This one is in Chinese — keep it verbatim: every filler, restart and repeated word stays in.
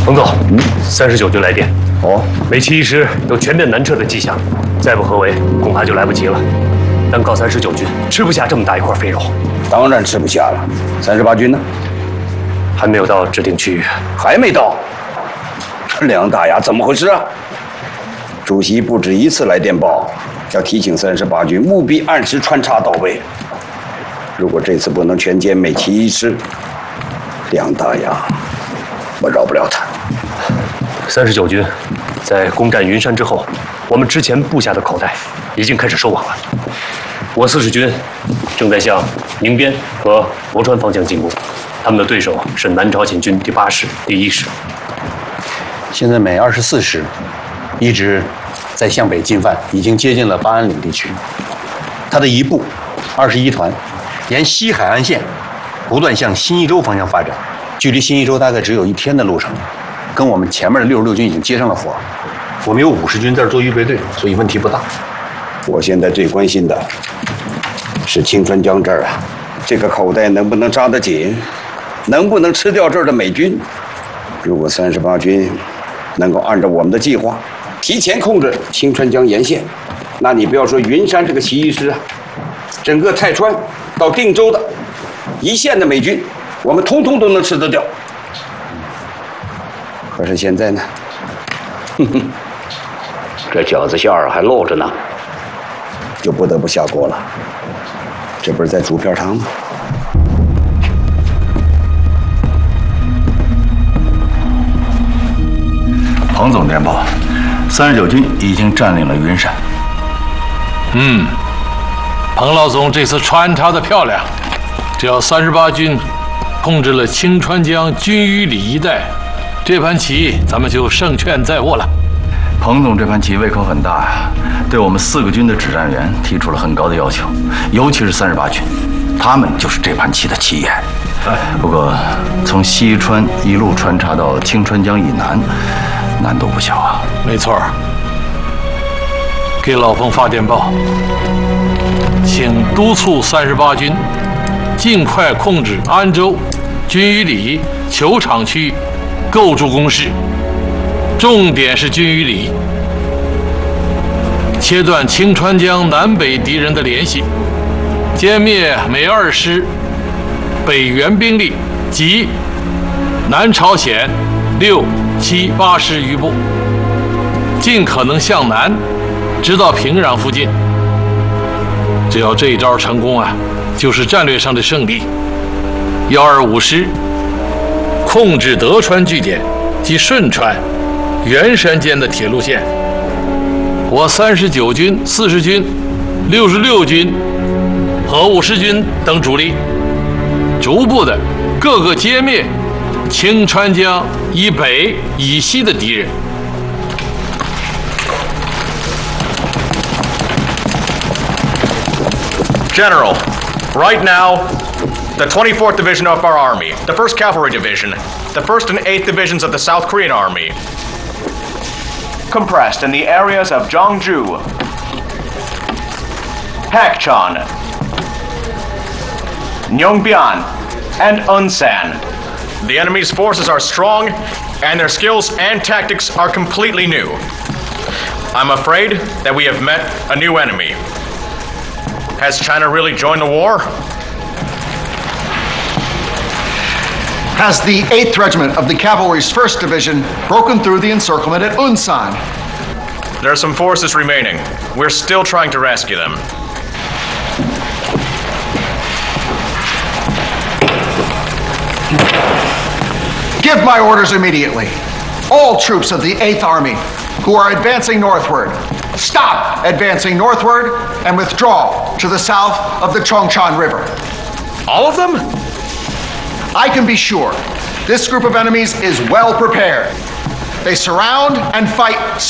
彭总，嗯，三十九军来电， 哦， 美其一师有全面南撤的迹象，再不合围，恐怕就来不及了。单靠三十九军吃不下这么大一块肥肉， 当然吃不下了。三十八军呢？ 还没有到指定区域， 还没到。这梁大牙怎么回事啊？主席不止一次来电报，要提醒三十八军务必按时穿插到位。如果这次不能全歼美其一师，梁大牙，我饶不了他。 三十九军在攻占云山之后，我们之前布下的口袋已经开始收网了。我四十军正在向宁边和博川方向进攻，他们的对手是南朝鲜军第八师、第一师。 现在美二十四师一直在向北进犯，已经接近了巴安岭地区。他的一部二十一团沿西海岸线不断向新一州方向发展，距离新一州大概只有一天的路程，跟我们前面的六十六军已经接上了火。我们有五十军在这做预备队，所以问题不大。 我现在最关心的是清川江这儿啊，这个口袋能不能扎得紧，能不能吃掉这儿的美军？如果三十八军能够按照我们的计划提前控制清川江沿线，那你不要说云山这个起义师啊，整个泰川到定州的一线的美军，我们通通都能吃得掉。可是现在呢，哼哼，这饺子馅儿还漏着呢，就不得不下锅了。这不是在煮片汤吗？ 彭总电报，三十九军已经占领了云山。 嗯，彭老总这次穿插的漂亮，只要三十八军控制了清川江军隅里一带，这盘棋咱们就胜券在握了。 彭总这盘棋胃口很大呀，对我们四个军的指战员提出了很高的要求，尤其是三十八军，他们就是这盘棋的棋眼。不过，从西川一路穿插到清川江以南，难度不小啊。 没错，给老彭发电报，请督促三十八军尽快控制安州、军隅里、球场区，构筑工事。重点是军隅里，切断清川江南北敌人的联系，歼灭美二师北援兵力及南朝鲜六、七、八师余部，尽可能向南，直到平壤附近。只要这一招成功啊，就是战略上的胜利。幺二五师控制德川据点及顺川、元山间的铁路线，我三十九军、四十军、六十六军和五十军等主力，逐步的各个歼灭清川江以北以西的敌人。 General, right now, the twenty-fourth Division of our Army, the first Cavalry Division, the first and eighth Divisions of the South Korean Army, compressed in the areas of Jeongju, Hakcheon, Yongbyon, and Unsan. The enemy's forces are strong, and their skills and tactics are completely new. I'm afraid that we have met a new enemy. Has China really joined the war? Has the eighth Regiment of the Cavalry's first Division broken through the encirclement at Unsan? There are some forces remaining. We're still trying to rescue them. Give my orders immediately. All troops of the eighth Army who are advancing northward, stop advancing northward and withdraw to the south of the Chongchan River. All of them? I can be sure this group of enemies is well prepared. They surround and fight